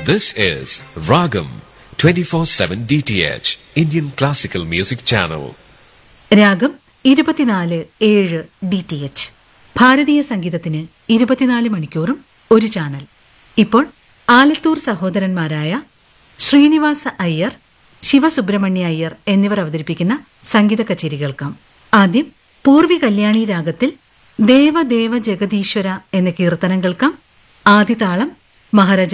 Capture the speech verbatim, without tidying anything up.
This is Ragam twenty-four seven D T H, Indian Classical Music Channel. രാഗം ഇരുപത്തിനാല് ഏഴ് D T H, ഭാരതീയ സംഗീതത്തിന് ഇരുപത്തിനാല് മണിക്കൂറും ഒരു ചാനൽ. ഇപ്പോൾ ആലത്തൂർ സഹോദരന്മാരായ ശ്രീനിവാസ അയ്യർ, ശിവസുബ്രഹ്മണ്യ അയ്യർ എന്നിവർ അവതരിപ്പിക്കുന്ന സംഗീത കച്ചേരി കേൾക്കാം. ആദ്യം പൂർവി കല്യാണി രാഗത്തിൽ ദേവദേവ ജഗദീശ്വര എന്ന കീർത്തനം കേൾക്കാം. ആദിതാളം മഹാരാജ